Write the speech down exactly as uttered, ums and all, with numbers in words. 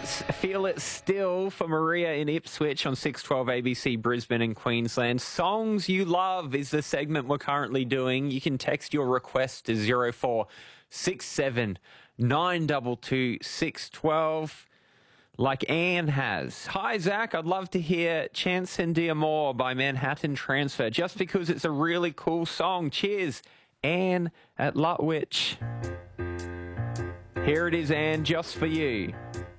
That's Feel It Still for Maria in Ipswich on six twelve A B C Brisbane and Queensland. Songs You Love is the segment we're currently doing. You can text your request to zero four six seven nine two two six one two like Anne has. Hi, Zach. I'd love to hear Chance and Dear More by Manhattan Transfer just because it's a really cool song. Cheers, Anne at Lutwich. Here it is, Anne, just for you.